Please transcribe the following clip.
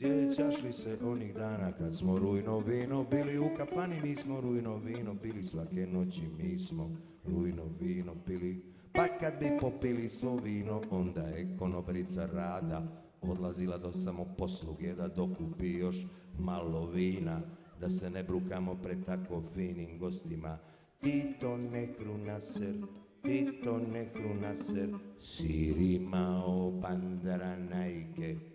Sjećaš li se onih dana kad smo rujno vino bili u kafani, mi smo rujno vino bili svake noći, mi smo rujno vino pili. Pa kad bi popili svo vino, onda je konobrica Rada odlazila do samoposluge da dokupi još malo vina, da se ne brukamo pred tako finim gostima. Tito ne hrunaser, Tito ne hrunaser, sirima o bandara najke.